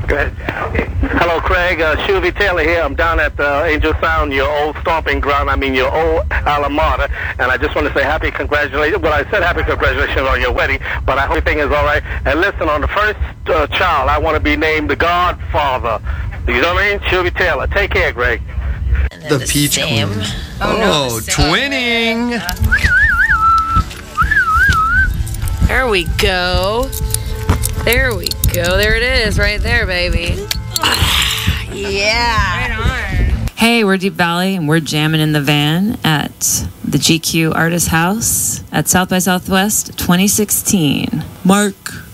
Go ahead. Hello, Craig. Shelby Taylor here. I'm down at Angel Sound, your old stomping ground. I mean, your old alma mater. And I just want to say happy congratulations. Well, I said happy congratulations on your wedding, but I hope everything is all right. And listen, on the first child, I want to be named the Godfather. You know what I mean? Shelby Taylor. Take care, Greg. The Peach Queen. Oh, twinning. There we go. There we go. There it is, right there, baby. Yeah. Right on. Hey, we're Deep Valley, and we're jamming in the van at the GQ Artist House at South by Southwest 2016. Mark.